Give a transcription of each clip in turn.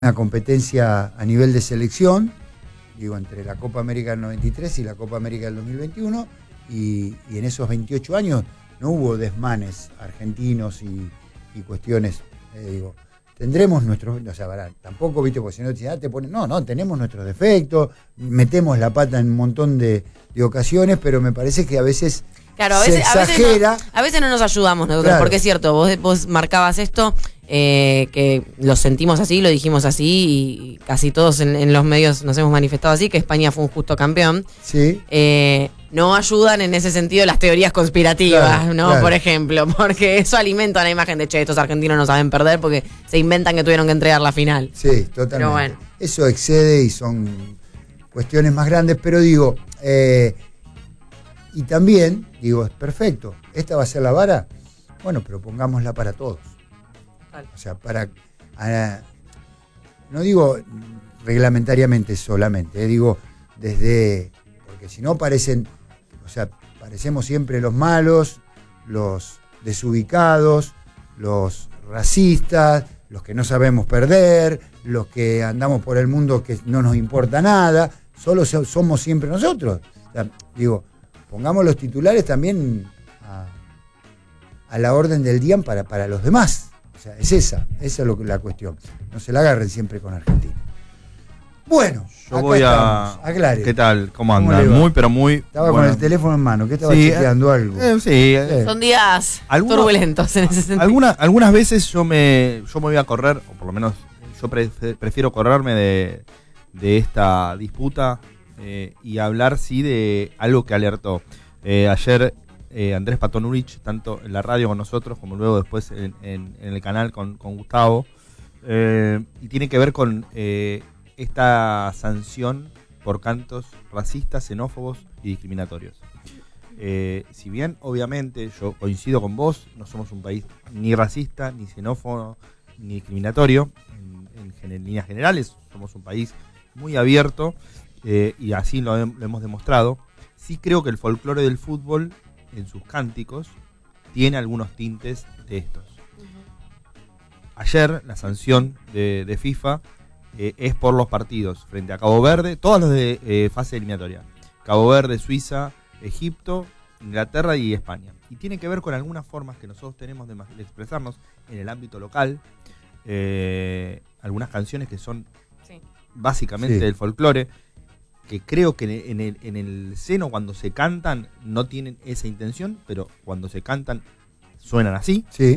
una competencia a nivel de selección, digo, entre la Copa América del 93 y la Copa América del 2021, y en esos 28 años no hubo desmanes argentinos y cuestiones, digo, tendremos nuestros, o sea, tampoco, viste, porque si no te ponen, no, tenemos nuestros defectos, metemos la pata en un montón de ocasiones, pero me parece que a veces claro, se exagera. A veces no nos ayudamos nosotros, claro. Porque es cierto, vos marcabas esto, que lo sentimos así, lo dijimos así, y casi todos en los medios nos hemos manifestado así, que España fue un justo campeón. Sí. No ayudan en ese sentido las teorías conspirativas, claro, ¿no? Claro. Por ejemplo, porque eso alimenta la imagen de, estos argentinos no saben perder porque se inventan que tuvieron que entregar la final. Sí, totalmente. Pero bueno. Eso excede y son cuestiones más grandes, pero digo, y también, digo, es perfecto, esta va a ser la vara, bueno, pero pongámosla para todos. Vale. O sea, no digo reglamentariamente solamente, digo, desde, porque si no parecemos siempre los malos, los desubicados, los racistas, los que no sabemos perder, los que andamos por el mundo que no nos importa nada, solo somos siempre nosotros. O sea, digo, pongamos los titulares también a la orden del día para los demás. O sea, esa es la cuestión. No se la agarren siempre con Argentina. Bueno, yo voy a... Aclare. ¿Qué tal? ¿Cómo andan? Muy, pero muy... Estaba con el teléfono en mano. ¿Qué estaba chequeando algo? Sí. Son días turbulentos en ese sentido. Algunas veces yo me voy a correr, o por lo menos yo prefiero correrme de esta disputa y hablar, sí, de algo que alertó. Ayer Andrés Patón Urich, tanto en la radio con nosotros, como luego después en el canal con Gustavo, y tiene que ver con... esta sanción por cantos racistas, xenófobos y discriminatorios. Si bien, obviamente, yo coincido con vos, no somos un país ni racista, ni xenófobo, ni discriminatorio, en líneas generales, somos un país muy abierto, y así lo hemos demostrado. Sí creo que el folclore del fútbol, en sus cánticos, tiene algunos tintes de estos. Ayer, la sanción de FIFA es por los partidos frente a Cabo Verde, todos los de fase eliminatoria. Cabo Verde, Suiza, Egipto, Inglaterra y España. Y tiene que ver con algunas formas que nosotros tenemos de expresarnos en el ámbito local. Algunas canciones que son básicamente del folclore, que creo que en el seno, cuando se cantan, no tienen esa intención, pero cuando se cantan suenan así. Sí.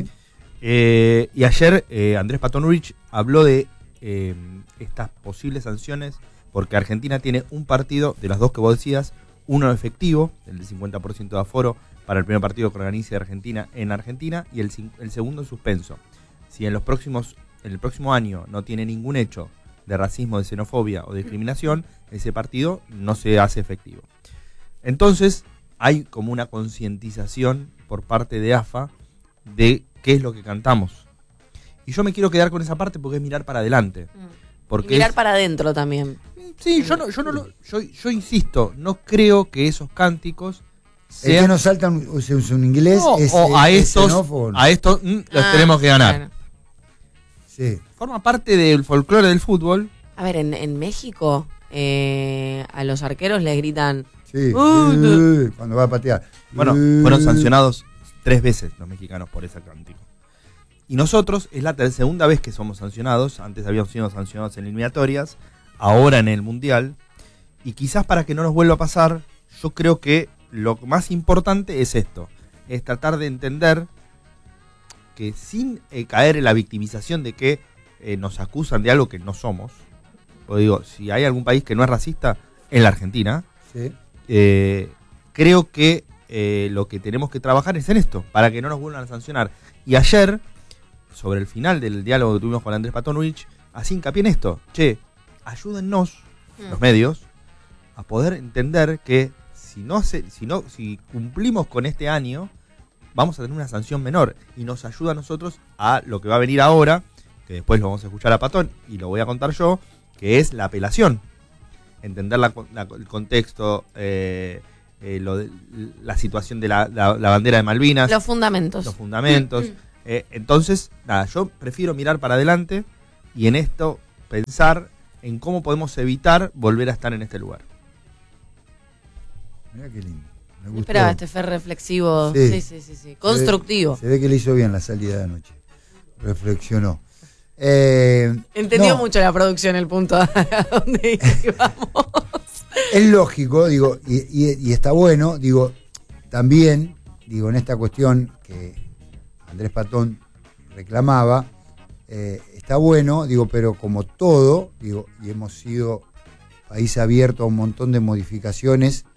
Y ayer Andrés Patón Urich habló de estas posibles sanciones, porque Argentina tiene un partido, de los dos que vos decías, uno efectivo, el del 50% de aforo para el primer partido que organice Argentina en Argentina, y el segundo en suspenso. Si en el próximo año no tiene ningún hecho de racismo, de xenofobia o de discriminación, ese partido no se hace efectivo. Entonces hay como una concientización por parte de AFA de qué es lo que cantamos. Y yo me quiero quedar con esa parte porque es mirar para adelante. Porque y mirar para adentro también. Sí, yo insisto, no creo que esos cánticos sean... El que nos saltan un inglés no, a estos los tenemos que ganar. Claro. Sí. Forma parte del folclore del fútbol. A ver, en México a los arqueros les gritan... Sí, cuando va a patear. Bueno, fueron sancionados 3 veces los mexicanos por ese cántico. Y nosotros es la segunda vez que somos sancionados. Antes habíamos sido sancionados en eliminatorias, ahora en el Mundial. Y quizás para que no nos vuelva a pasar, yo creo que lo más importante es esto. Es tratar de entender que sin caer en la victimización de que nos acusan de algo que no somos. O digo, si hay algún país que no es racista, es la Argentina. Sí. Creo que lo que tenemos que trabajar es en esto, para que no nos vuelvan a sancionar. Y ayer, sobre el final del diálogo que tuvimos con Andrés Patón Urich, así hincapié en esto. Ayúdennos, los medios, a poder entender que si cumplimos con este año, vamos a tener una sanción menor. Y nos ayuda a nosotros a lo que va a venir ahora, que después lo vamos a escuchar a Patón y lo voy a contar yo, que es la apelación. Entender el contexto, la situación de la bandera de Malvinas. Los fundamentos. Entonces, nada, yo prefiero mirar para adelante y en esto pensar en cómo podemos evitar volver a estar en este lugar. Mirá qué lindo. Me No gustó. esperaba este fer reflexivo. Sí. Sí. Constructivo. Se ve que le hizo bien la salida de anoche. Reflexionó. Entendió no, mucho la producción el punto a donde íbamos. Es lógico, digo, y está bueno, digo, también, digo, en esta cuestión que Andrés Patón reclamaba, está bueno, digo, pero como todo, digo, y hemos sido país abierto a un montón de modificaciones,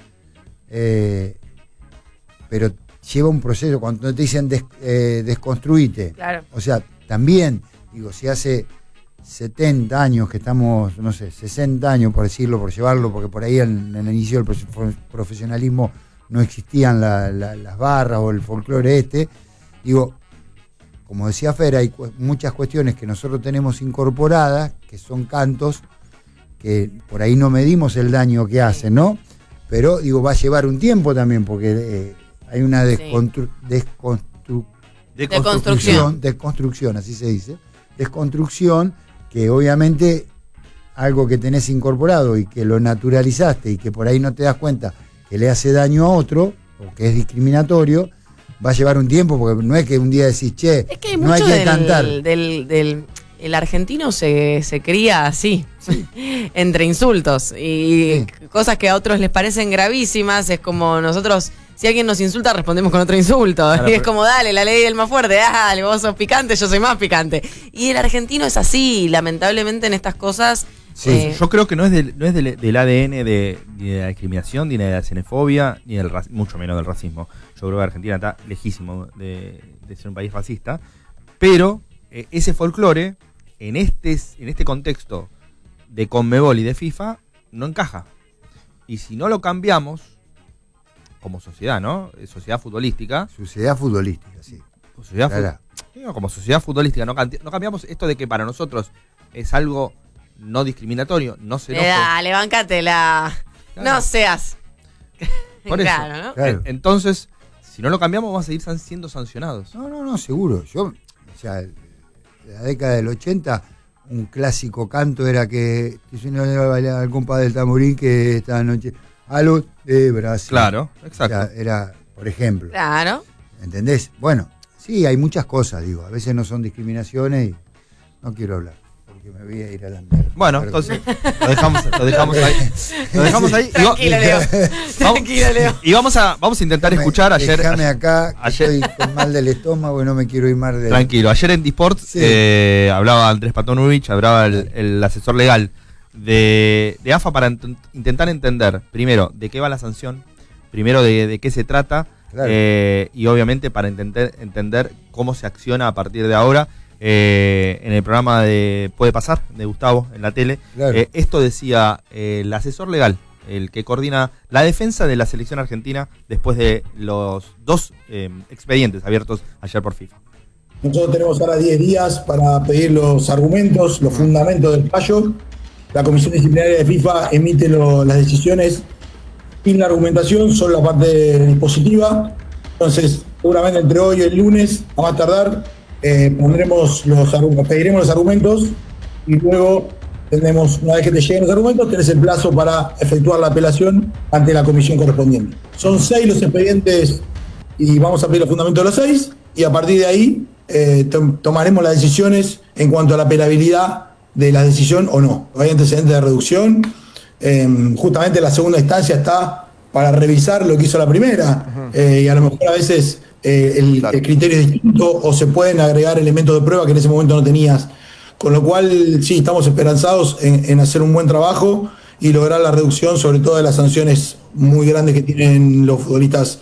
pero lleva un proceso. Cuando te dicen desconstruite, Claro. o sea, también, digo, si hace 70 años que estamos, no sé, 60 años por decirlo, por llevarlo, porque por ahí en el inicio del profesionalismo no existían las barras o el folclore digo, como decía Fer, hay muchas cuestiones que nosotros tenemos incorporadas, que son cantos, que por ahí no medimos el daño que hacen, ¿no? Pero, digo, va a llevar un tiempo también, porque hay una desconstrucción, así se dice, desconstrucción, que obviamente algo que tenés incorporado y que lo naturalizaste y que por ahí no te das cuenta que le hace daño a otro, o que es discriminatorio, va a llevar un tiempo, porque no es que un día decís, che, Es que hay no hay mucho que cantar. El argentino se cría así, entre insultos y cosas que a otros les parecen gravísimas. Es como nosotros, si alguien nos insulta, respondemos con otro insulto. Claro, y es como, dale, la ley del más fuerte, dale, vos sos picante, yo soy más picante. Y el argentino es así, lamentablemente en estas cosas. Sí, yo creo que no es del ADN ni de la discriminación, ni de la xenofobia, ni del mucho menos del racismo. Yo creo que Argentina está lejísimo de ser un país racista, pero ese folclore en este contexto de Conmebol y de FIFA no encaja. Y si no lo cambiamos como sociedad, ¿no? Sociedad futbolística. Sociedad futbolística, sí. Como sociedad futbolística no cambiamos esto de que para nosotros es algo no discriminatorio, no se Dale, bancatela. Claro. No seas. Por eso. Claro, ¿no? Claro. Entonces, si no lo cambiamos, vamos a seguir siendo sancionados. No, seguro. O sea, en la década del 80, un clásico canto era que si no le iba a bailar al compa del Tamurín que esta noche, a los de Brasil. Claro, exacto. O sea, era, por ejemplo. Claro. ¿Entendés? Bueno, sí, hay muchas cosas, digo. A veces no son discriminaciones y no quiero hablar, porque me voy a ir a la mierda. Bueno, Perdón. entonces lo dejamos ahí. Lo dejamos ahí. Tranquilo, Leo. Tranquilo, Leo. Y vamos a intentar escuchar ayer. Déjame acá, que ayer- estoy con mal del estómago y no me quiero ir más de... Tranquilo, ayer en Disport Sí. hablaba Andrés Patonovich, hablaba el asesor legal de AFA para intentar entender, primero, de qué va la sanción, primero de qué se trata, Claro. y obviamente para entender cómo se acciona a partir de ahora. En el programa de Puede Pasar, de Gustavo, en la tele, Claro. esto decía el asesor legal, el que coordina la defensa de la selección argentina después de los dos expedientes abiertos ayer por FIFA. Nosotros tenemos ahora 10 días para pedir los argumentos, los fundamentos del fallo. La Comisión Disciplinaria de FIFA emite las decisiones sin la argumentación, solo la parte positiva. Entonces, seguramente entre hoy y el lunes, a más tardar, pediremos los argumentos y luego una vez que te lleguen los argumentos, tenés el plazo para efectuar la apelación ante la comisión correspondiente. Son 6 los expedientes y vamos a pedir los fundamentos de los 6 y a partir de ahí tomaremos las decisiones en cuanto a la apelabilidad de la decisión o no. Hay antecedentes de reducción. Justamente la segunda instancia está para revisar lo que hizo la primera. Y a lo mejor a veces el criterio es distinto o se pueden agregar elementos de prueba que en ese momento no tenías. Con lo cual, sí, estamos esperanzados en hacer un buen trabajo y lograr la reducción, sobre todo de las sanciones muy grandes que tienen los futbolistas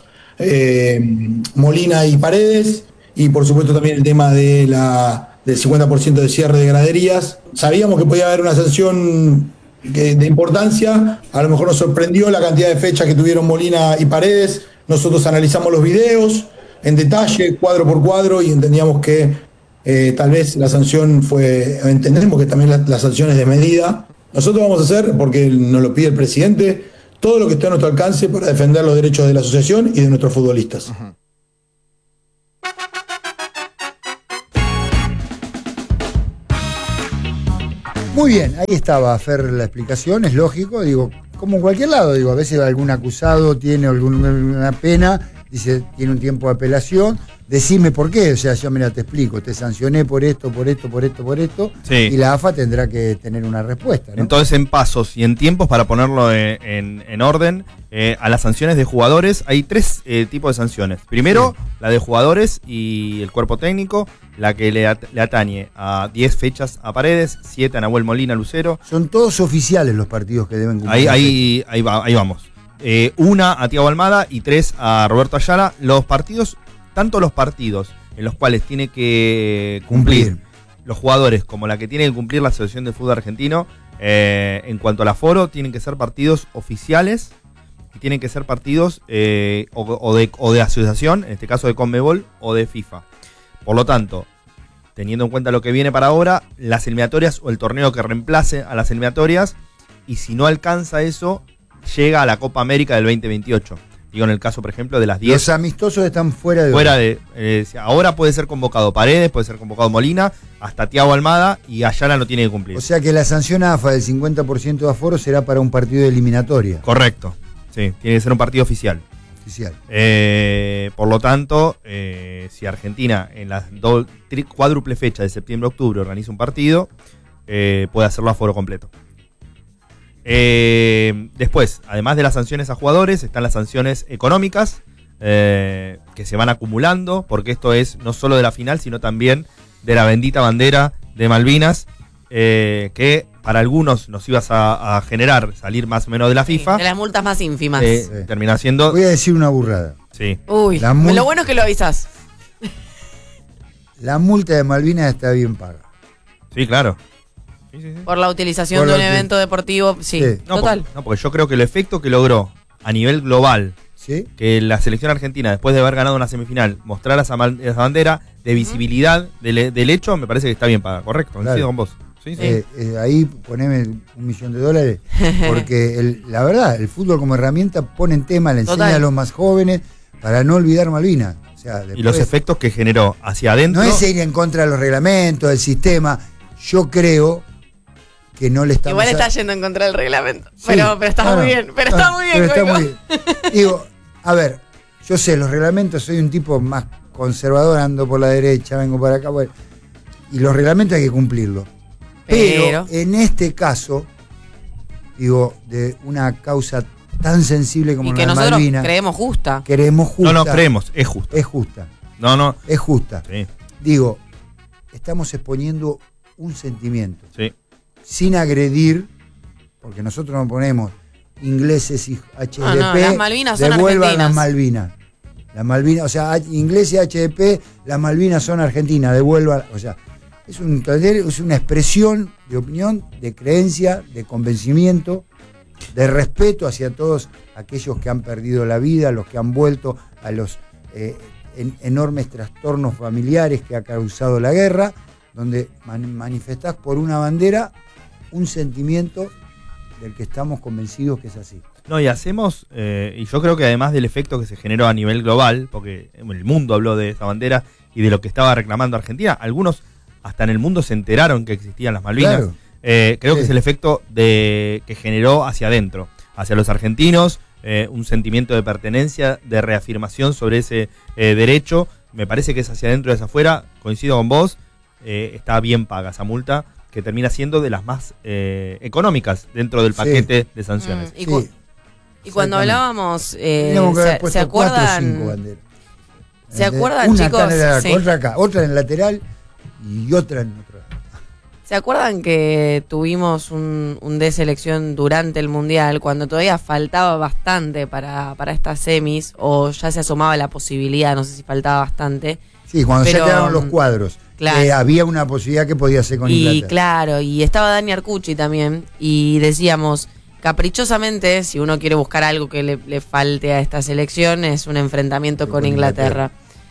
Molina y Paredes, y por supuesto también el tema del 50% de cierre de graderías. Sabíamos que podía haber una sanción de importancia, a lo mejor nos sorprendió la cantidad de fechas que tuvieron Molina y Paredes. Nosotros analizamos los videos en detalle, cuadro por cuadro, y entendíamos que tal vez la sanción entendemos que también la sanción es de medida. Nosotros vamos a hacer, porque nos lo pide el presidente, todo lo que esté a nuestro alcance para defender los derechos de la asociación y de nuestros futbolistas. Muy bien, ahí estaba, Fer, la explicación, es lógico, digo, como en cualquier lado, digo, a veces algún acusado tiene alguna pena, dice, tiene un tiempo de apelación, decime por qué, o sea, yo mira, te explico, te sancioné por esto, Sí. y la AFA tendrá que tener una respuesta, ¿no? Entonces, en pasos y en tiempos, para ponerlo en orden, a las sanciones de jugadores hay 3 tipos de sanciones. Primero, la de jugadores y el cuerpo técnico, la que le atañe a 10 fechas a Paredes, 7 a Nahuel Molina Lucero. Son todos oficiales los partidos que deben cumplir. Ahí vamos. 1 a Thiago Almada y 3 a Roberto Ayala. Tanto los partidos en los cuales tiene que cumplir los jugadores como la que tiene que cumplir la Asociación de Fútbol Argentino, en cuanto al aforo, tienen que ser partidos oficiales y tienen que ser partidos o de asociación, en este caso de Conmebol o de FIFA. Por lo tanto, teniendo en cuenta lo que viene para ahora, las eliminatorias o el torneo que reemplace a las eliminatorias, y si no alcanza eso, llega a la Copa América del 2028. Digo, en el caso, por ejemplo, de las 10. Los amistosos están fuera de... Ahora puede ser convocado Paredes, puede ser convocado Molina, hasta Thiago Almada, y Ayala no tiene que cumplir. O sea que la sanción AFA del 50% de aforo será para un partido de eliminatoria. Correcto. Sí, tiene que ser un partido oficial. Por lo tanto, si Argentina en la cuádruple fecha de septiembre-octubre organiza un partido, puede hacerlo a aforo completo. Después, además de las sanciones a jugadores, están las sanciones económicas, que se van acumulando, porque esto es no solo de la final, sino también de la bendita bandera de Malvinas, que para algunos nos ibas a generar salir más o menos de la FIFA. De las multas más ínfimas. Termina siendo... Voy a decir una burrada. Sí. Uy, lo bueno es que lo avisas. La multa de Malvinas está bien paga. Sí, claro. Por la utilización de un evento deportivo, sí. Total. Porque yo creo que el efecto que logró a nivel global, ¿sí?, que la selección argentina, después de haber ganado una semifinal, mostrara esa bandera de visibilidad del hecho, me parece que está bien pagada. Correcto, coincido con vos. Sí. Ahí poneme $1.000.000, porque la verdad, el fútbol como herramienta pone en tema, le enseña a los más jóvenes para no olvidar Malvinas. O sea, después, y los efectos que generó hacia adentro. No es ir en contra de los reglamentos, del sistema. Yo creo que no le estamos... Igual está yendo en contra del reglamento. Sí, pero está muy bien. Está muy bien. Digo, a ver, yo sé, los reglamentos, soy un tipo más conservador, ando por la derecha, vengo para acá, bueno, y los reglamentos hay que cumplirlos. Pero en este caso, digo, de una causa tan sensible como la de Malvinas... Y que nosotros creemos justa. No, creemos, es justa. Es justa. No. Es justa. Sí. Digo, estamos exponiendo un sentimiento. Sí. Sin agredir, porque nosotros no ponemos ingleses y HDP, las Malvinas son devuelvan argentinas. Las Malvinas, o sea, ingleses y HDP, las Malvinas son argentinas, devuelvan, o sea, es una expresión de opinión, de creencia, de convencimiento, de respeto hacia todos aquellos que han perdido la vida, los que han vuelto a los enormes trastornos familiares que ha causado la guerra, donde manifestás por una bandera un sentimiento del que estamos convencidos que es así. No, y hacemos, y yo creo que además del efecto que se generó a nivel global, porque el mundo habló de esa bandera y de lo que estaba reclamando Argentina, algunos hasta en el mundo se enteraron que existían las Malvinas. Claro. Creo que es el efecto que generó hacia adentro, hacia los argentinos, un sentimiento de pertenencia, de reafirmación sobre ese derecho. Me parece que es hacia adentro y hacia afuera, coincido con vos, está bien paga esa multa, que termina siendo de las más económicas dentro del paquete de sanciones. Y cuando hablábamos, ¿se acuerdan? ¿Se acuerdan, una chicos? Otra acá, otra en el lateral y otra en otro. ¿Se acuerdan que tuvimos un deselección durante el Mundial, cuando todavía faltaba bastante para estas semis, o ya se asomaba la posibilidad, no sé si faltaba bastante? Sí, cuando se quedaron los cuadros. Claro. Había una posibilidad que podía ser con Inglaterra. Y claro, y estaba Dani Arcucci también, y decíamos, caprichosamente, si uno quiere buscar algo que le falte a esta selección, es un enfrentamiento con Inglaterra.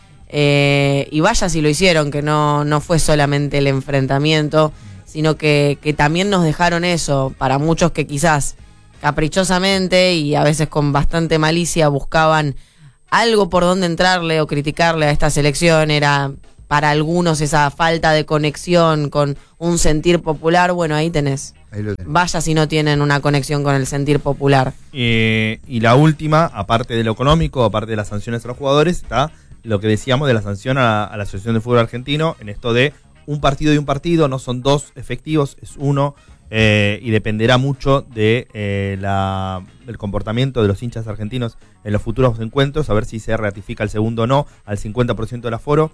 Y vaya si lo hicieron, que no fue solamente el enfrentamiento, sino que también nos dejaron eso. Para muchos que quizás caprichosamente y a veces con bastante malicia buscaban algo por donde entrarle o criticarle a esta selección, era para algunos esa falta de conexión con un sentir popular, bueno, ahí tenés. Ahí lo tenés. Vaya si no tienen una conexión con el sentir popular. Y la última, aparte de lo económico, aparte de las sanciones a los jugadores, está lo que decíamos de la sanción a la Asociación de Fútbol Argentino, en esto de un partido y un partido, no son dos efectivos, es uno, y dependerá mucho de el comportamiento de los hinchas argentinos en los futuros encuentros, a ver si se ratifica el segundo o no, al 50% del aforo.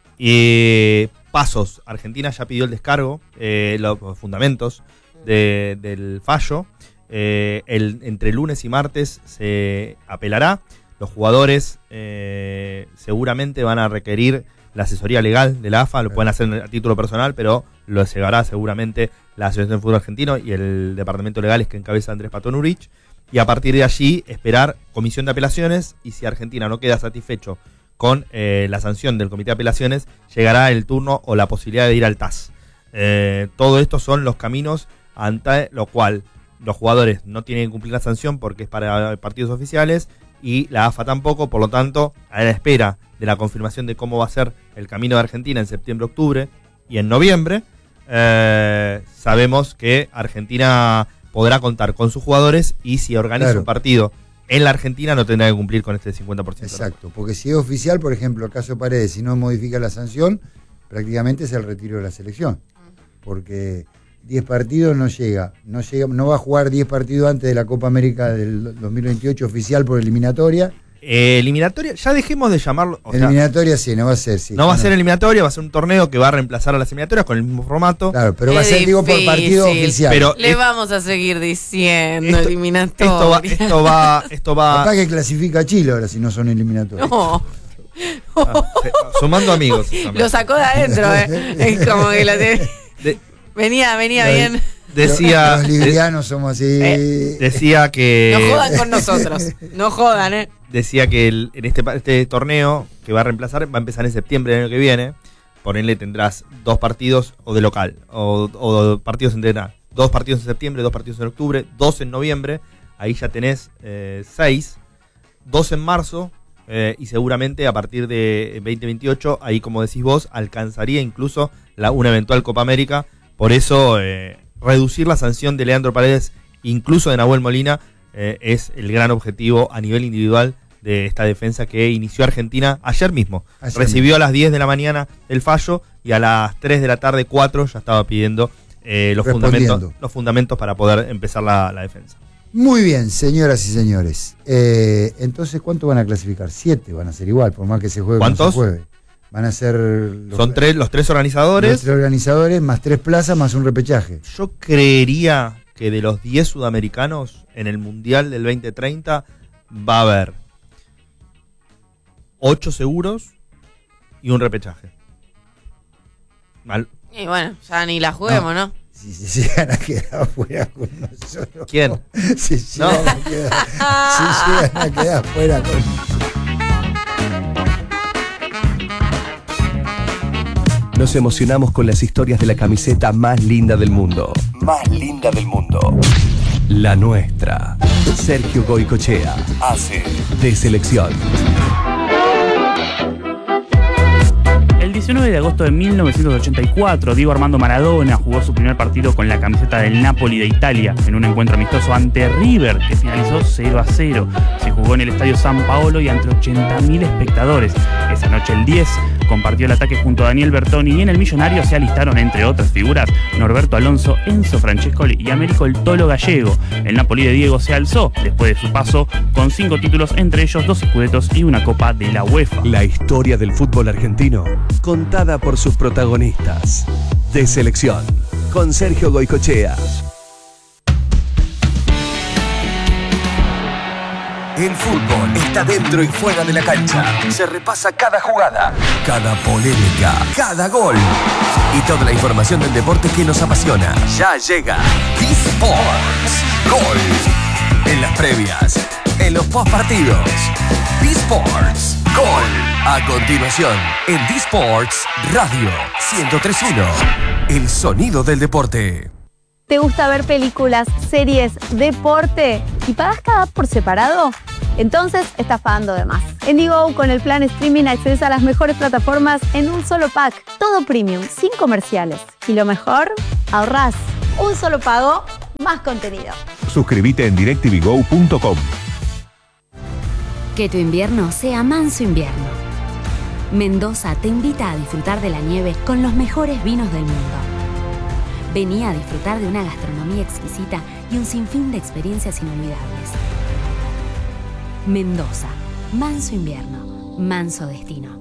Pasos, Argentina ya pidió el descargo, los fundamentos del fallo. Entre lunes y martes se apelará. Los jugadores seguramente van a requerir la asesoría legal de la AFA, lo pueden hacer a título personal, pero lo llegará seguramente la Asociación de Fútbol Argentino y el Departamento Legales que encabeza Andrés Patón Urich, y a partir de allí esperar comisión de apelaciones, y si Argentina no queda satisfecho con la sanción del Comité de Apelaciones, llegará el turno o la posibilidad de ir al TAS. Todo esto son los caminos ante lo cual los jugadores no tienen que cumplir la sanción porque es para partidos oficiales, y la AFA tampoco, por lo tanto, a la espera de la confirmación de cómo va a ser el camino de Argentina en septiembre-octubre y en noviembre, sabemos que Argentina podrá contar con sus jugadores, y si organiza un partido en la Argentina no tendrá que cumplir con este 50%. Exacto, porque si es oficial, por ejemplo, el caso Paredes, si no modifica la sanción, prácticamente es el retiro de la selección, porque 10 partidos no va a jugar 10 partidos antes de la Copa América del 2028 oficial por eliminatoria. Eliminatoria, ya dejemos de llamarlo. Eliminatoria sí, no va a ser. Sí, no va a ser eliminatoria, va a ser un torneo que va a reemplazar a las eliminatorias con el mismo formato. Claro, pero va a ser, digo, por partido oficial. Pero le vamos a seguir diciendo eliminatoria. Esto va. Capaz que clasifica a Chile ahora si no son eliminatorias. No. Sumando amigos. Lo sacó de adentro, Es como que lo tiene. Venía bien. Decía. Los librianos somos así. Decía que. No jodan con nosotros. No jodan, Decía que en este torneo que va a reemplazar va a empezar en septiembre del año que viene. Por ende tendrás 2 partidos o de local. O partidos en 2 partidos en septiembre, 2 partidos en octubre, 2 en noviembre. Ahí ya tenés 6. 2 en marzo. Y seguramente a partir de 2028, ahí como decís vos, alcanzaría incluso una eventual Copa América. Por eso reducir la sanción de Leandro Paredes, incluso de Nahuel Molina, es el gran objetivo a nivel individual de esta defensa que inició Argentina ayer mismo. Recibió a las 10 de la mañana el fallo y a las 3 de la tarde, 4, ya estaba pidiendo los fundamentos para poder empezar la defensa. Muy bien, señoras y señores. Entonces, ¿cuántos van a clasificar? 7 van a ser igual, por más que se juegue. ¿Cuántos? Como se juegue. Van a ser los 3 organizadores. Los 3 organizadores, más 3 plazas, más un repechaje. Yo creería que de los 10 sudamericanos en el Mundial del 2030 va a haber 8 seguros y un repechaje. Mal. Y bueno, ya ni la juguemos, ¿no? Si se llegan a quedar fuera con nosotros. ¿Quién? Si llegan a quedar fuera con nosotros. Nos emocionamos con las historias de la camiseta más linda del mundo. Más linda del mundo. La nuestra. Sergio Goycochea hace de selección. El 19 de agosto de 1984, Diego Armando Maradona jugó su primer partido con la camiseta del Napoli de Italia en un encuentro amistoso ante River que finalizó 0-0. Se jugó en el Estadio San Paolo y ante 80.000 espectadores. Esa noche el 10 compartió el ataque junto a Daniel Bertoni y en el Millonario se alistaron, entre otras figuras, Norberto Alonso, Enzo Francescoli y Américo el Tolo Gallego. El Napoli de Diego se alzó después de su paso con 5 títulos, entre ellos 2 Scudettos y una Copa de la UEFA. La historia del fútbol argentino contada por sus protagonistas. De selección, con Sergio Goycochea. El fútbol está dentro y fuera de la cancha. Se repasa cada jugada, cada polémica, cada gol y toda la información del deporte que nos apasiona. Ya llega D-Sports. Gol. En las previas, en los postpartidos. D-Sports. Gol. A continuación, en D-Sports Radio 103.1. El sonido del deporte. ¿Te gusta ver películas, series, deporte y pagas cada app por separado? Entonces estás pagando de más. En Digo, con el plan streaming accedes a las mejores plataformas en un solo pack. Todo premium, sin comerciales. Y lo mejor, ahorrás. Un solo pago, más contenido. Suscríbete en directvgo.com. Que tu invierno sea manso invierno. Mendoza te invita a disfrutar de la nieve con los mejores vinos del mundo. Vení a disfrutar de una gastronomía exquisita y un sinfín de experiencias inolvidables. Mendoza, manso invierno, manso destino.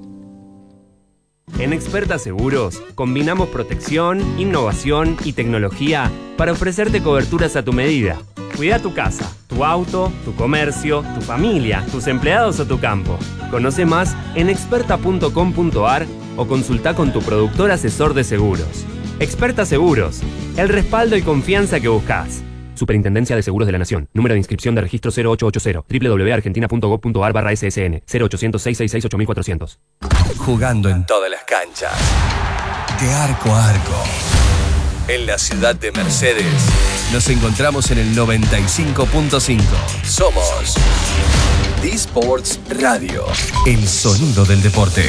En Experta Seguros, combinamos protección, innovación y tecnología para ofrecerte coberturas a tu medida. Cuida tu casa, tu auto, tu comercio, tu familia, tus empleados o tu campo. Conoce más en experta.com.ar o consulta con tu productor asesor de seguros. Experta Seguros, el respaldo y confianza que buscas. Superintendencia de Seguros de la Nación. Número de inscripción de registro 0880 www.argentina.gov.ar/ssn 0800-666-8400. Jugando en todas las canchas. De arco a arco. En la ciudad de Mercedes. Nos encontramos en el 95.5. Somos D-Sports Radio. El sonido del deporte.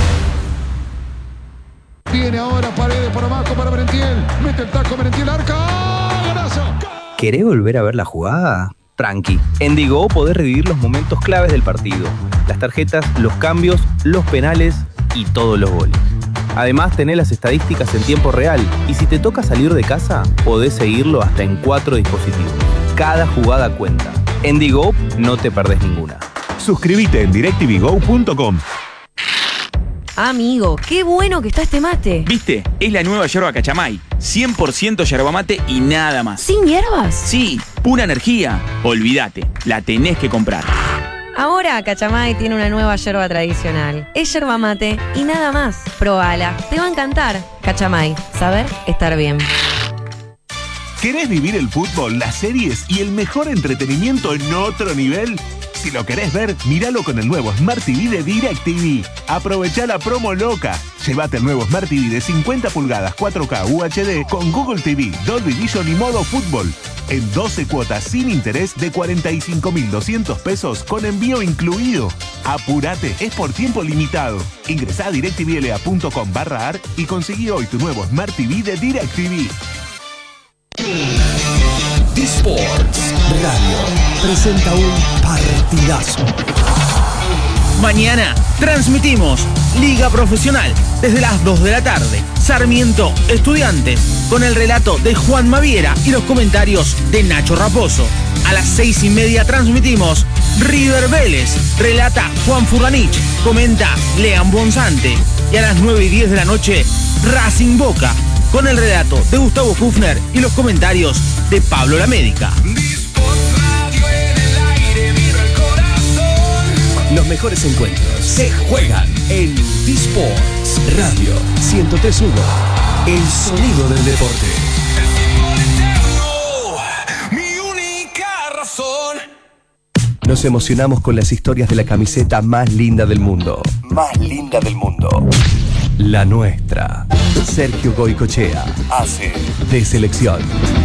Viene ahora Paredes por abajo para Merentiel. Mete el taco Merentiel, arca. ¡Golazo! ¿Querés volver a ver la jugada? Tranqui. En Digo podés revivir los momentos claves del partido. Las tarjetas, los cambios, los penales y todos los goles. Además tenés las estadísticas en tiempo real y si te toca salir de casa, podés seguirlo hasta en 4 dispositivos. Cada jugada cuenta. En Digo no te perdés ninguna. Suscríbete en directvgo.com. Amigo, qué bueno que está este mate. ¿Viste? Es la nueva yerba Cachamay. 100% yerba mate y nada más. ¿Sin hierbas? Sí, pura energía. Olvídate, la tenés que comprar. Ahora Cachamay tiene una nueva yerba tradicional. Es yerba mate y nada más. Probala, te va a encantar. Cachamay, saber estar bien. ¿Querés vivir el fútbol, las series y el mejor entretenimiento en otro nivel? Si lo querés ver, míralo con el nuevo Smart TV de DirecTV. Aprovechá la promo loca. Llévate el nuevo Smart TV de 50 pulgadas 4K UHD con Google TV, Dolby Vision y modo fútbol. En 12 cuotas sin interés de 45.200 pesos con envío incluido. Apurate, es por tiempo limitado. Ingresá a directvla.com/ar y conseguí hoy tu nuevo Smart TV de DirecTV. D-Sports Radio presenta un partidazo. Mañana transmitimos Liga Profesional desde las 2 de la tarde. Sarmiento Estudiantes con el relato de Juan Maviera y los comentarios de Nacho Raposo. A las 6:30 transmitimos River Vélez. Relata Juan Furlanich. Comenta Lean Bonzante. Y a las 9:10 de la noche Racing Boca con el relato de Gustavo Kufner y los comentarios de Pablo La Médica. Los mejores encuentros se juegan en D-Sports Radio 103.1. El sonido del deporte. Mi única razón. Nos emocionamos con las historias de la camiseta más linda del mundo. Más linda del mundo. La nuestra. Sergio Goycochea hace de selección.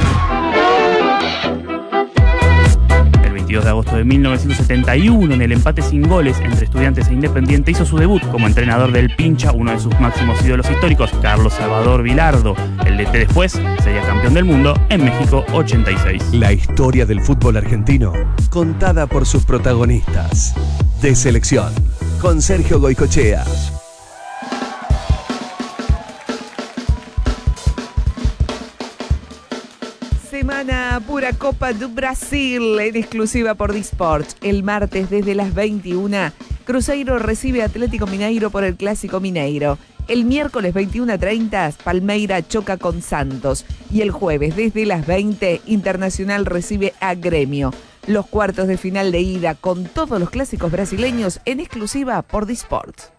El 22 de agosto de 1971, en el empate sin goles entre Estudiantes e Independiente, hizo su debut como entrenador del Pincha, uno de sus máximos ídolos históricos, Carlos Salvador Vilardo. El DT después sería campeón del mundo en México 86. La historia del fútbol argentino, contada por sus protagonistas. De selección, con Sergio Goycochea. Semana pura Copa do Brasil en exclusiva por D-Sports. El martes desde las 21, Cruzeiro recibe a Atlético Mineiro por el Clásico Mineiro. El miércoles 21:30, Palmeira choca con Santos. Y el jueves desde las 20, Internacional recibe a Gremio. Los cuartos de final de ida con todos los clásicos brasileños en exclusiva por D-Sports.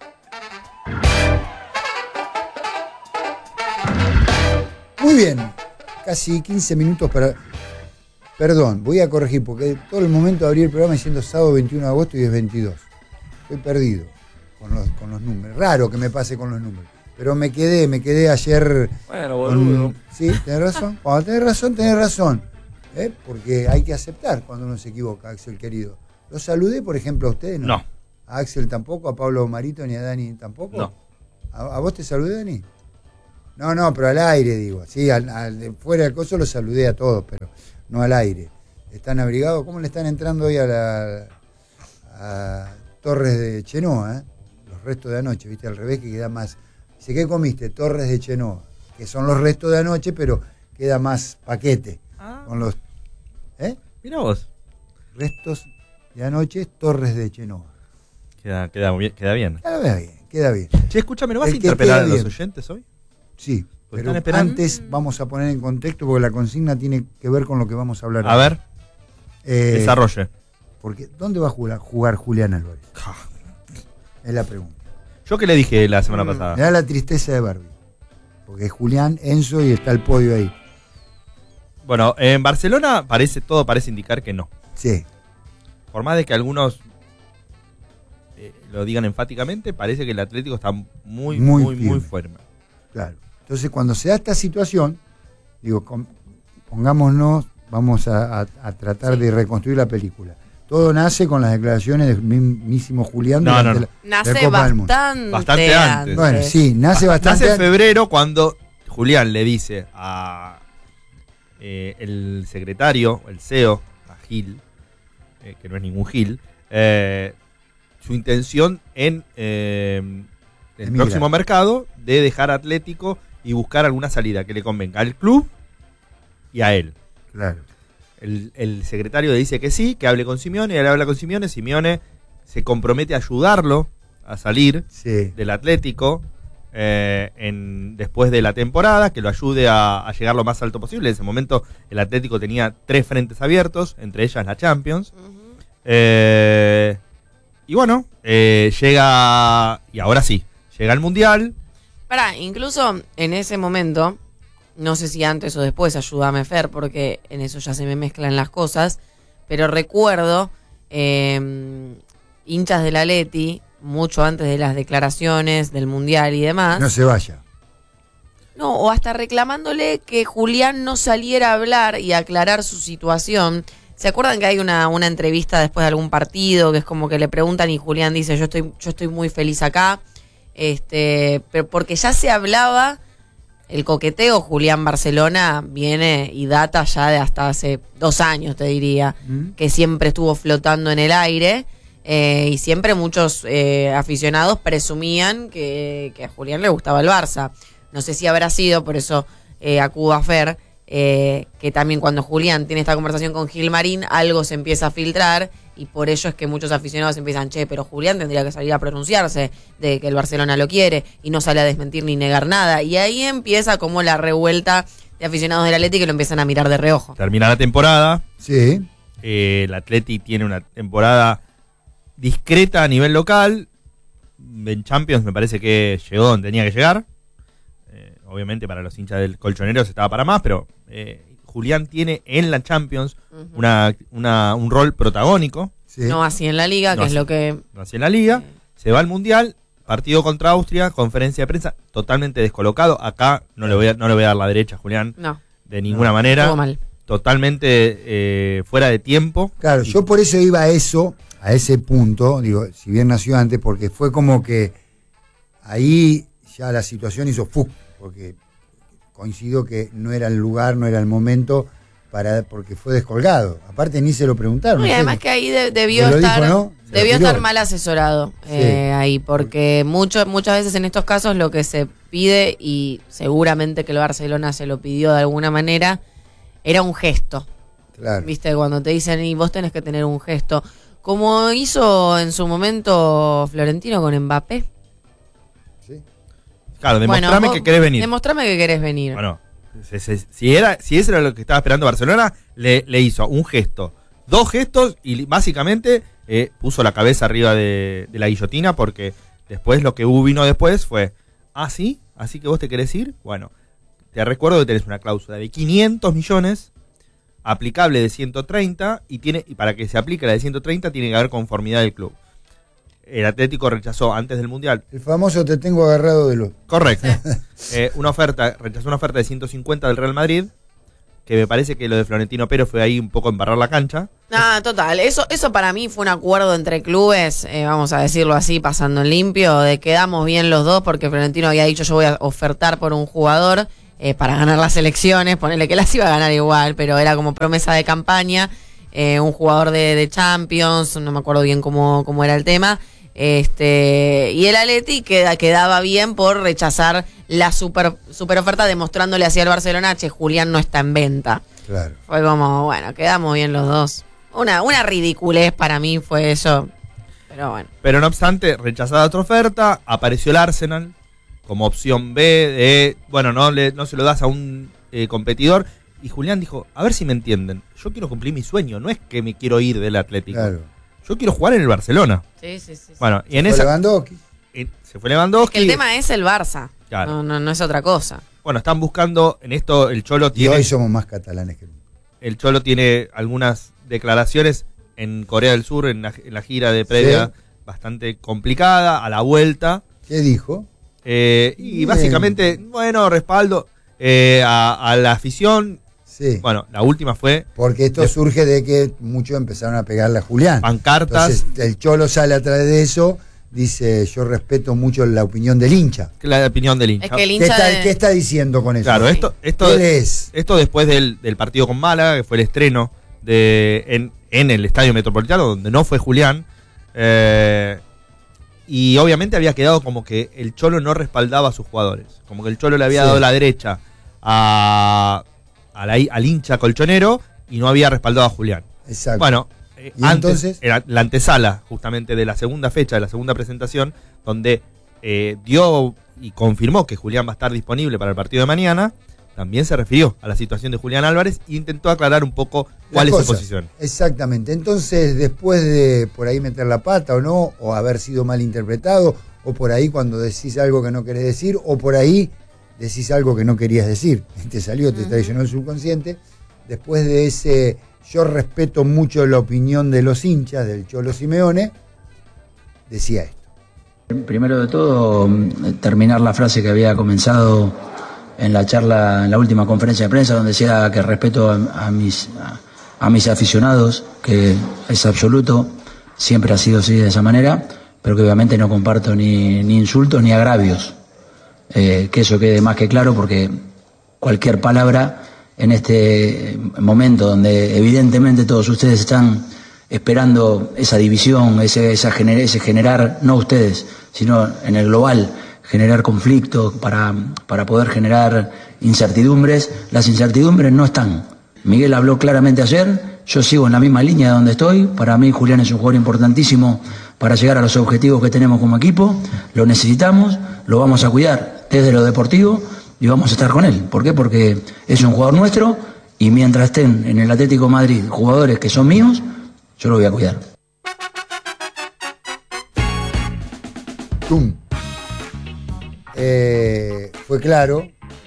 Muy bien. Casi 15 minutos para... Perdón, voy a corregir porque todo el momento abrí el programa diciendo sábado 21 de agosto y es 22. Estoy perdido con los números. Raro que me pase con los números. Pero me quedé ayer... Bueno, boludo. Sí, tenés razón. Cuando tenés razón. Porque hay que aceptar cuando uno se equivoca, Axel querido. ¿Lo saludé, por ejemplo, a ustedes? No. A Axel tampoco, a Pablo Marito ni a Dani tampoco. No. ¿A vos te saludé, Dani? No, pero al aire, digo. Sí, fuera del coso los saludé a todos, pero no al aire. ¿Están abrigados? ¿Cómo le están entrando hoy a Torres de Chenoa? Los restos de anoche, ¿viste? Al revés, que queda más. Dice, ¿qué comiste? Torres de Chenoa. Que son los restos de anoche, pero queda más paquete. Con los. Mirá vos. Restos de anoche, Torres de Chenoa. Queda bien. Queda bien. Che, escúchame, ¿no vas a interpelar a los oyentes hoy? Sí, Pues pero antes vamos a poner en contexto porque la consigna tiene que ver con lo que vamos a hablar. A ver, desarrolle. Porque ¿dónde va a jugar Julián Álvarez? Es la pregunta. ¿Yo qué le dije la semana pasada? Me da la tristeza de Barbie. Porque es Julián, Enzo y está el podio ahí. Bueno, en Barcelona todo parece indicar que no. Sí. Por más de que algunos lo digan enfáticamente, parece que el Atlético está muy fuerte. Claro. Entonces, cuando se da esta situación, digo, pongámonos, vamos a tratar de reconstruir la película. Todo nace con las declaraciones del mismísimo Julián. Nace bastante antes. Bueno, sí, nace bastante antes. Nace en febrero cuando Julián le dice a el secretario, el CEO, a Gil, que no es ningún Gil, su intención en el próximo mercado de dejar Atlético y buscar alguna salida que le convenga al club y a él. Claro. El secretario le dice que sí, que hable con Simeone, él habla con Simeone se compromete a ayudarlo a salir del Atlético después de la temporada, que lo ayude a llegar lo más alto posible. En ese momento el Atlético tenía 3 frentes abiertos, entre ellas la Champions. Y bueno, llega, y ahora sí, llega el Mundial. Incluso en ese momento, no sé si antes o después, ayúdame Fer, porque en eso ya se me mezclan las cosas, pero recuerdo hinchas del Atleti, mucho antes de las declaraciones del Mundial y demás. No se vaya. No, o hasta reclamándole que Julián no saliera a hablar y a aclarar su situación. ¿Se acuerdan que hay una entrevista después de algún partido que es como que le preguntan y Julián dice, yo estoy muy feliz acá? Pero porque ya se hablaba, el coqueteo Julián Barcelona viene y data ya de hasta hace 2 años, te diría, que siempre estuvo flotando en el aire y siempre muchos aficionados presumían que a Julián le gustaba el Barça. No sé si habrá sido, por eso acudo a Fer, que también cuando Julián tiene esta conversación con Gilmarín, algo se empieza a filtrar y por ello es que muchos aficionados empiezan, pero Julián tendría que salir a pronunciarse de que el Barcelona lo quiere y no sale a desmentir ni negar nada. Y ahí empieza como la revuelta de aficionados del Atleti que lo empiezan a mirar de reojo. Termina la temporada. Sí. El Atleti tiene una temporada discreta a nivel local. En Champions me parece que llegó donde tenía que llegar. Obviamente para los hinchas del Colchoneros estaba para más, pero Julián tiene en la Champions un rol protagónico. Sí. No así en la Liga, no que así, es lo que... No así en la Liga. Se va al Mundial, partido contra Austria, conferencia de prensa, totalmente descolocado. Acá no le voy a dar la derecha a Julián. No. De ninguna manera. Estuvo mal. Totalmente fuera de tiempo. Claro, yo por eso iba a ese punto, digo, si bien nació antes, porque fue como que ahí ya la situación hizo ¡fuc! Porque coincido que no era el lugar, no era el momento, porque fue descolgado. Aparte ni se lo preguntaron. Y además que ahí debió estar mal asesorado ahí, porque muchas veces en estos casos lo que se pide, y seguramente que el Barcelona se lo pidió de alguna manera, era un gesto. Claro. Viste, cuando te dicen, y vos tenés que tener un gesto, como hizo en su momento Florentino con Mbappé. Claro, demostrame que querés venir. Demostrame que querés venir. Bueno, si eso era lo que estaba esperando Barcelona, le hizo un gesto, 2 gestos y básicamente puso la cabeza arriba de la guillotina, porque después lo que vino después fue, ¿sí? ¿Así que vos te querés ir? Bueno, te recuerdo que tenés una cláusula de 500 millones, aplicable de 130, y para que se aplique la de 130 tiene que haber conformidad del club. El Atlético rechazó antes del Mundial. El famoso te tengo agarrado de los... Correcto. Rechazó una oferta de 150 del Real Madrid, que me parece que lo de Florentino Pérez fue ahí un poco embarrar la cancha. Total. Eso para mí fue un acuerdo entre clubes, vamos a decirlo así, pasando en limpio, de quedamos bien los dos, porque Florentino había dicho yo voy a ofertar por un jugador para ganar las elecciones, ponerle que las iba a ganar igual, pero era como promesa de campaña, un jugador de Champions, no me acuerdo bien cómo era el tema. Y el Atleti quedaba bien por rechazar la super oferta, demostrándole así al Barcelona, che, Julián no está en venta. Claro. Fue como, bueno, quedamos bien los dos. Una ridiculez para mí fue eso. Pero bueno. Pero no obstante, rechazada otra oferta, apareció el Arsenal como opción B de, bueno, no se lo das a un competidor. Y Julián dijo, a ver si me entienden, yo quiero cumplir mi sueño, no es que me quiero ir del Atlético. Claro. Yo quiero jugar en el Barcelona. Sí. Bueno, y en esa Lewandowski. Se fue Lewandowski. Es que el tema es el Barça. Claro. No es otra cosa. Bueno, están buscando en esto, el Cholo tiene. Y hoy somos más catalanes que nunca. El Cholo tiene algunas declaraciones en Corea del Sur, en la gira de previa, bastante complicada, a la vuelta. ¿Qué dijo? Y básicamente, bueno, respaldo a la afición. Sí. Bueno, la última fue... Porque esto surge de que muchos empezaron a pegarle a Julián. Pancartas. Entonces el Cholo sale a través de eso, dice, yo respeto mucho la opinión del hincha. La opinión del hincha. Es que el hincha ¿Qué está diciendo con eso? Claro, esto después del partido con Málaga, que fue el estreno en el Estadio Metropolitano, donde no fue Julián. Y obviamente había quedado como que el Cholo no respaldaba a sus jugadores. Como que el Cholo le había dado la derecha al hincha colchonero y no había respaldado a Julián. Exacto. Bueno, entonces era la antesala justamente de la segunda fecha, de la segunda presentación, donde dio y confirmó que Julián va a estar disponible para el partido de mañana. También se refirió a la situación de Julián Álvarez e intentó aclarar un poco cuál es su posición. Exactamente. Entonces, después de por ahí meter la pata o no, o haber sido mal interpretado, o por ahí cuando decís algo que no querés decir, o por ahí decís algo que no querías decir, te salió, te traicionó el subconsciente. Después de ese, yo respeto mucho la opinión de los hinchas del Cholo Simeone, decía esto. Primero de todo, terminar la frase que había comenzado en la charla, en la última conferencia de prensa, donde decía que respeto a mis aficionados, que es absoluto, siempre ha sido así de esa manera, pero que obviamente no comparto ni insultos ni agravios. Que eso quede más que claro, porque cualquier palabra en este momento donde evidentemente todos ustedes están esperando esa división, ese generar, no ustedes, sino en el global, generar conflictos para poder generar incertidumbres. Las incertidumbres no están. Miguel habló claramente ayer, yo sigo en la misma línea de donde estoy. Para mí Julián es un jugador importantísimo para llegar a los objetivos que tenemos como equipo. Lo necesitamos, lo vamos a cuidar desde lo deportivo y vamos a estar con él. ¿Por qué? Porque es un jugador nuestro y mientras estén en el Atlético de Madrid jugadores que son míos, yo lo voy a cuidar. ¡Tum! Fue claro.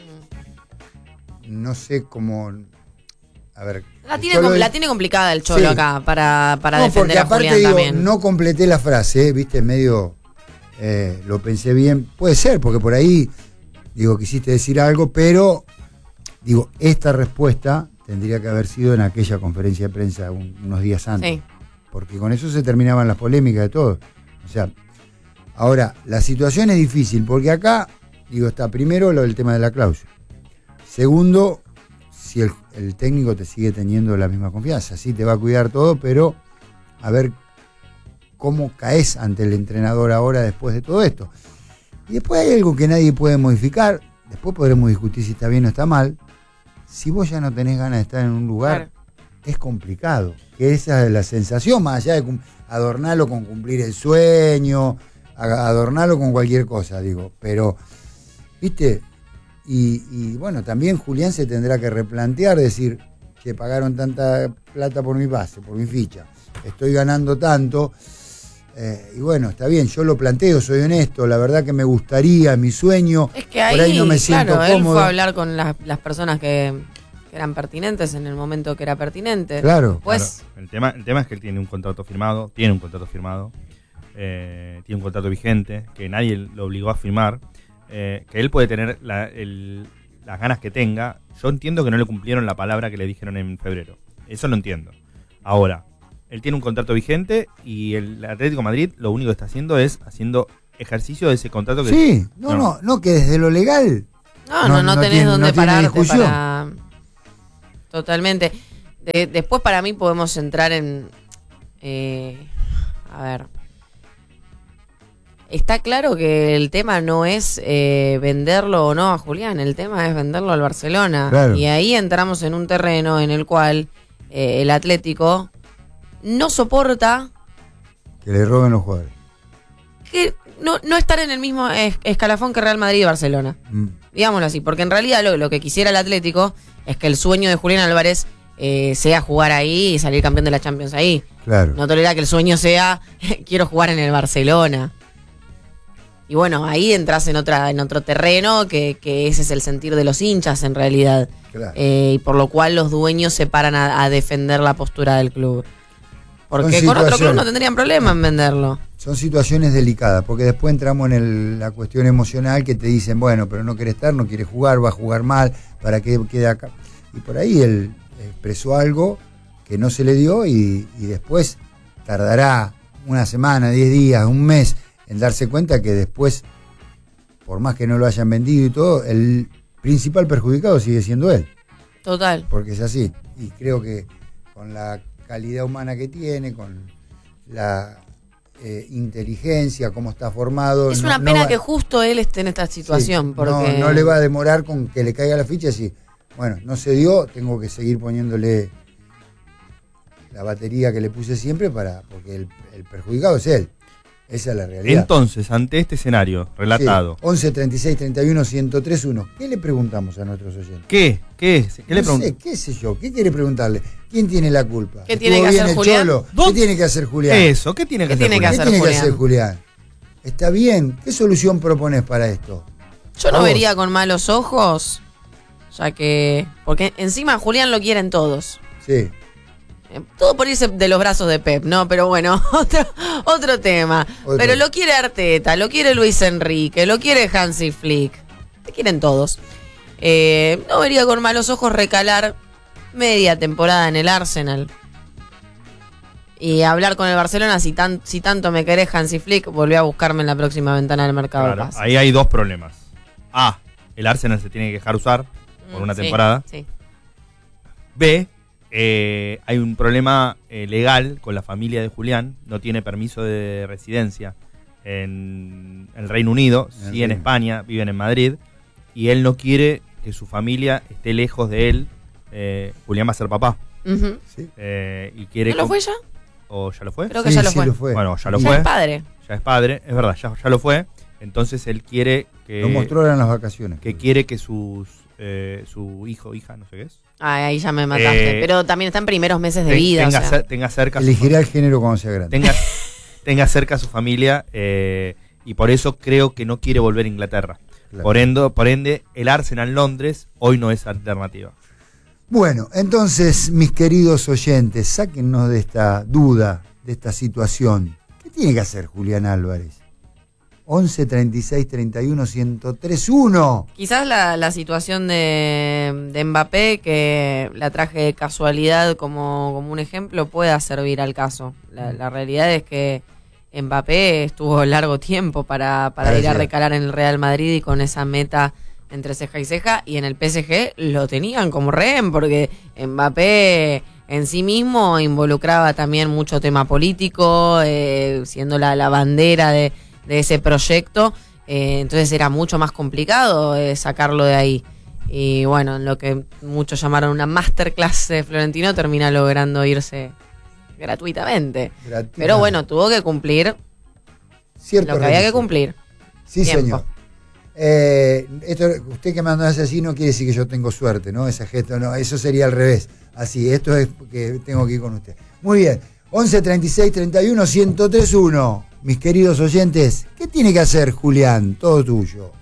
No sé cómo... A ver... La tiene complicada el Cholo acá para defender a Julián también. No completé la frase, viste, medio... lo pensé bien. Puede ser, porque por ahí, quisiste decir algo, pero, esta respuesta tendría que haber sido en aquella conferencia de prensa unos días antes. Sí. Porque con eso se terminaban las polémicas de todo. O sea, ahora, la situación es difícil, porque acá, está primero lo del tema de la cláusula. Segundo, si el técnico te sigue teniendo la misma confianza. Sí, te va a cuidar todo, pero a ver cómo caes ante el entrenador ahora después de todo esto. Y después hay algo que nadie puede modificar, después podremos discutir si está bien o está mal. Si vos ya no tenés ganas de estar en un lugar, es complicado. Que esa es la sensación, más allá de adornarlo con cumplir el sueño, adornarlo con cualquier cosa, pero, ¿viste? Y bueno, también Julián se tendrá que replantear, decir, que pagaron tanta plata por mi pase, por mi ficha, estoy ganando tanto, y bueno, está bien, yo lo planteo, soy honesto, la verdad que me gustaría, mi sueño, es que ahí, por ahí no me siento cómodo. Él fue a hablar con las personas que eran pertinentes en el momento que era pertinente. Claro. Pues, claro. El tema es que él tiene un contrato firmado, tiene un contrato vigente, que nadie lo obligó a firmar, que él puede tener las ganas que tenga. Yo entiendo que no le cumplieron la palabra que le dijeron en febrero. Eso lo entiendo. Ahora, Él tiene un contrato vigente y el Atlético de Madrid lo único que está haciendo es haciendo ejercicio de ese contrato que... Sí, no, que desde lo legal... No tenés dónde pararte discusión. para... Totalmente. Después para mí podemos entrar en... a ver... Está claro que el tema no es venderlo o no a Julián, el tema es venderlo al Barcelona. Claro. Y ahí entramos en un terreno en el cual el Atlético no soporta Que le roben los jugadores. que no estar en el mismo escalafón que Real Madrid y Barcelona. Digámoslo así, porque en realidad lo que quisiera el Atlético es que el sueño de Julián Álvarez sea jugar ahí y salir campeón de la Champions ahí. Claro. No tolera que el sueño sea quiero jugar en el Barcelona. Y bueno, ahí entras en otro terreno que ese es el sentir de los hinchas en realidad. Claro. Y por lo cual los dueños se paran a defender la postura del club. Porque Son con otro club situaciones. no tendrían problema en venderlo. Son situaciones delicadas, porque después entramos en la cuestión emocional que te dicen, bueno, pero no quiere estar, no quiere jugar, va a jugar mal, ¿para qué queda acá? Y por ahí él expresó algo que no se le dio y después tardará una semana, 10 días, un mes en darse cuenta que después, por más que no lo hayan vendido y todo, el principal perjudicado sigue siendo él. Total. Porque es así. Y creo que con la calidad humana que tiene, con la inteligencia, cómo está formado. Es una pena que justo él esté en esta situación. Sí, porque no le va a demorar con que le caiga la ficha y decir, bueno, no se dio, tengo que seguir poniéndole la batería que le puse siempre porque el perjudicado es él. Esa es la realidad. Entonces, ante este escenario relatado... Sí, 11 36 31 103 1. ¿Qué le preguntamos a nuestros oyentes? ¿Qué le No sé, qué sé yo, ¿qué quiere preguntarle? ¿Quién tiene la culpa? ¿Qué tiene que ¿Estuvo bien hacer el Julián? Cholo? ¿Qué tiene que hacer Julián? Eso, ¿qué tiene que hacer Julián? ¿Qué tiene que hacer Julián? ¿Está bien? ¿Qué solución propones para esto? yo no ¿A vos? vería con malos ojos, ya que... Porque encima Julián lo quieren todos. Sí. Todo por irse de los brazos de Pep, ¿no? Pero bueno, otro tema. Pero lo quiere Arteta, lo quiere Luis Enrique, lo quiere Hansi Flick. Te quieren todos. No vería con malos ojos recalar media temporada en el Arsenal. Y hablar con el Barcelona, si tanto me querés Hansi Flick, volví a buscarme en la próxima ventana del mercado de Claro, pases. ahí hay dos problemas. A, el Arsenal se tiene que dejar usar por una Sí, temporada. sí. B, hay un problema legal con la familia de Julián. No tiene permiso de residencia en el Reino Unido, sí en España, viven en Madrid. Y él no quiere que su familia esté lejos de él. Julián va a ser papá. Ujú. Y quiere ¿No lo fue ya? ¿O ya lo fue? Creo que ya lo fue. Bueno, ya lo Ya fue. es padre. Ya es padre, es verdad, ya lo fue. Entonces él quiere que... Lo mostró ahora en las vacaciones. Que quiere que su hijo, hija, no sé qué es. Ay, ahí ya me mataste. Pero también está en primeros meses de vida. Tenga, o sea. tenga cerca a su Elegirá el género cuando sea grande. tenga cerca a su familia y por eso creo que no quiere volver a Inglaterra. Claro. Por ende, el Arsenal Londres hoy no es alternativa. Bueno, entonces, mis queridos oyentes, sáquennos de esta duda, de esta situación. ¿Qué tiene que hacer Julián Álvarez? 11 36 31 103 1. Quizás la situación de Mbappé, que la traje de casualidad como un ejemplo, pueda servir al caso. La realidad es que Mbappé estuvo largo tiempo para ir a recalar en el Real Madrid y con esa meta entre ceja y ceja, y en el PSG lo tenían como rehén, porque Mbappé en sí mismo involucraba también mucho tema político, siendo la bandera de ese proyecto, entonces era mucho más complicado sacarlo de ahí. Y bueno, en lo que muchos llamaron una masterclass de Florentino, termina logrando irse gratuitamente. Pero bueno, tuvo que cumplir Cierto lo que había que requisito. cumplir. Sí, Tiempo. señor. Usted que me mandó así no quiere decir que yo tengo suerte, ¿no? Ese gesto, no, eso sería al revés. Así, esto es que tengo que ir con usted. Muy bien. 11 36 31 103 1. Mis queridos oyentes, ¿qué tiene que hacer Julián? Todo tuyo.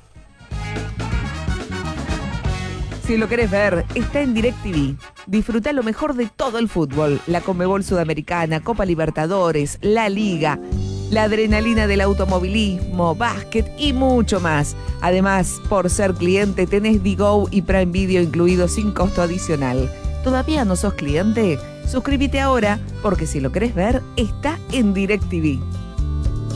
Si lo querés ver, está en DirecTV. Disfruta lo mejor de todo el fútbol. La Conmebol Sudamericana, Copa Libertadores, la Liga, la adrenalina del automovilismo, básquet y mucho más. Además, por ser cliente tenés Digo y Prime Video incluidos sin costo adicional. ¿Todavía no sos cliente? Suscríbete ahora, porque si lo querés ver, está en DirecTV.